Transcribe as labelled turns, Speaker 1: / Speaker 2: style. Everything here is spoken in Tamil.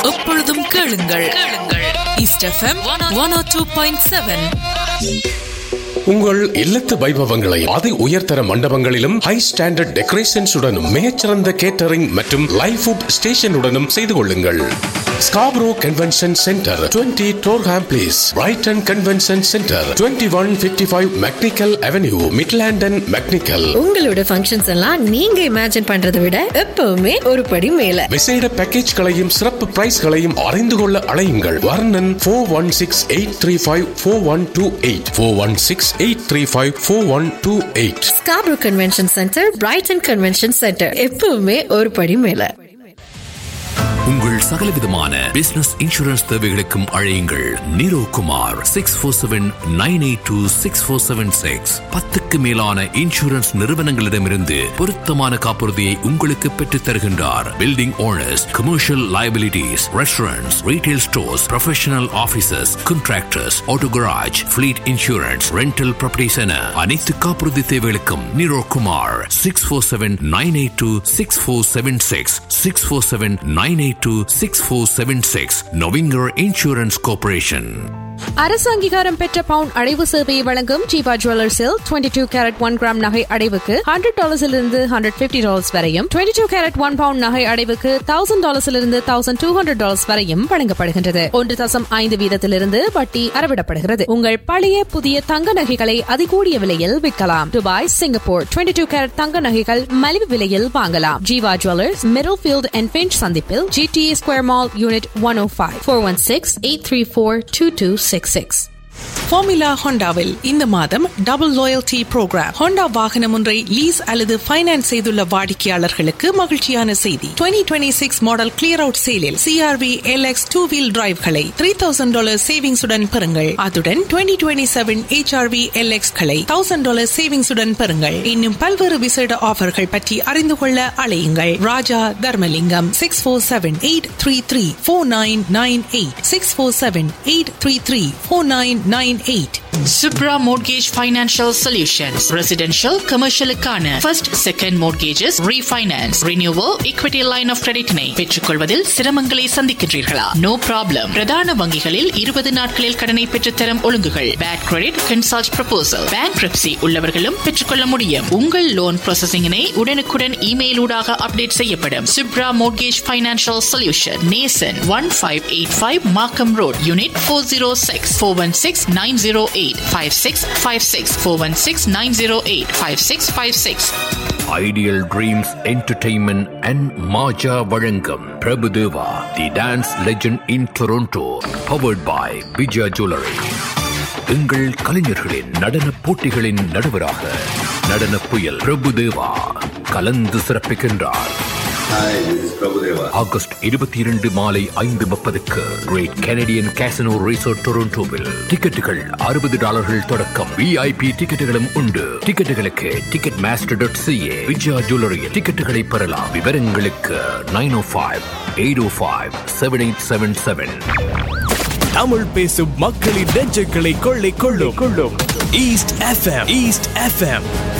Speaker 1: எப்பொழுதும் கேளுங்கள். East FM 102.7.
Speaker 2: உங்கள் இல்லத்து வைபவங்களை அதி உயர்தர மண்டபங்களிலும் ஹை ஸ்டாண்டர்ட் டெக்கரேஷன்ஸ் உடனும் மிகச்சிறந்த கேட்டரிங் மற்றும் லைவ் ஃபுட் ஸ்டேஷனுடனும் செய்து கொள்ளுங்கள். Scarborough convention centre 20 Durham place, Brayton convention centre 2155 mechanical avenue, மிட்லாண்டன் mechanical.
Speaker 3: உங்களோட ஃபங்க்ஷன்ஸ் எல்லாம் நீங்க இமேஜின் பண்றதை விட எப்பவுமே ஒரு படி மேல.
Speaker 2: விசேட பேக்கேஜ்களையும் சிறப்பு பிரைஸ்களையும் அறிந்து கொள்ள அழையுங்கள். வர்ணன் 416-835-4128 416-835-4128.
Speaker 3: Scarborough convention centre, Brayton convention centre, எப்பவுமே ஒரு படி மேல.
Speaker 4: உங்கள் சகலவிதமான பிசினஸ் இன்சூரன்ஸ் தேவைகளுக்கும் அழையுங்கள் நீரோ குமார் 647-982-6476. 10க்கு மேலான இன்சூரன்ஸ் நிறுவனங்களிடமிருந்து பொருத்தமான காப்புறுதியை உங்களுக்கு பெற்றுத் தருகின்றார். Building owners, commercial liabilities, restaurants, retail stores, professional offices, contractors, auto garage, fleet insurance, rental properties என அனைத்து காப்புறுதி தேவைகளுக்கும் நீரோ குமார் 647-982-6476 647-982-6476. நொவிங்கர் insurance corporation.
Speaker 5: அரசு அங்கீகாரம் பெற்ற பவுன் அடைவு சேவையை வழங்கும் ஜீவா ஜுவல்லர்ஸில் 22 கேரட் 1 கிராம் நகை அடைவுக்கு $100 $150 வரையும், 22 கேரட் 1 பவுண்ட் நகை அடைவுக்கு $1000 $1200 வரையும் வழங்கப்படுகின்றது. 1.5 வீதத்திலிருந்து வட்டி அறவிடப்படுகிறது. உங்கள் பழைய புதிய தங்க நகைகளை அதிகூடிய விலையில் விற்கலாம். துபாய், சிங்கப்பூர் 22 கேரட் தங்க நகைகள் மலிவு விலையில் வாங்கலாம். Jeeva jewellers, middle field and pinch சந்திப்பில், GTA square mall, unit 105, 416-834-2266.
Speaker 1: Formula ஹோண்டாவில் இந்த மாதம் டபுள் லாயல்டி புரோகிராம். ஹோண்டா வாகனம் ஒன்றை லீஸ் அல்லது ஃபைனான்ஸ் செய்துள்ள வாடிக்கையாளர்களுக்கு மகிழ்ச்சியான செய்தி. 2026 model clear out சேலில் CRV LX 2-wheel டிரைவ்களை $3,000 சேவிங்ஸுடன் பெறுங்கள். அதுடன் 2027 HRV LX களை $1,000 சேவிங்ஸுடன் பெறுங்கள். இன்னும் பல்வேறு விசேட ஆஃபர்கள் பற்றி அறிந்து கொள்ள அழையுங்கள். ராஜா Dharmalingam 647-833-4998 647-833-4998.
Speaker 6: Subra Mortgage Financial Solutions. Residential, commercial-க்கான first, second mortgages, refinance, renewal, equity line of credit-னை பெற்றுக்கொள்வதில் சிரமங்களை சந்திக்கின்றீர்களா? No problem. பிரதான வங்கிகளில் 20 நாட்களில் கடனை பெற்றுத்தரும் ஒழுங்குகள். Bad credit, consult proposal. Bankruptcy உள்ளவர்களும் பெற்றுக்கொள்ள முடியும். உங்கள் லோன் ப்ராசஸிங்கினை உடனுக்குடன் இமெயில் ஊடாக அப்டேட் செய்யப்படும். Subra Mortgage Financial Solution. Nason 1585 Markham Road, Unit 406, 416-908 5656 416-908-5656.
Speaker 4: Ideal dreams entertainment and Majah வழங்கும் பிரபுதேவா தி dance legend in Toronto, powered by Vijaya jewellery. எங்கள் கலைஞர்களின் நடன போட்டிகளின் நடுவராக நடன புயல் பிரபுதேவா கலந்து சிறப்பிக்கின்றார். ஆகஸ்ட் 22 மாலை 5:30 கிரேட் கெனடியன் கேசினோ ரிசார்ட் டொரண்டோவில். டிக்கெட்டுகள் $60 தொடக்கம். VIP டிக்கெட்டுகளும் உண்டு. டிக்கெட்டுகளுக்கு ticketmaster.ca விஜயா ஜுவல்லரியில் டிக்கெட்டுகளை பெறலாம். விவரங்களுக்கு 905-805-7877.
Speaker 7: தமிழ் பேசும் மக்களின் நெஞ்சங்களை கொள்ளை கொள்ளும் ஈஸ்ட் FM.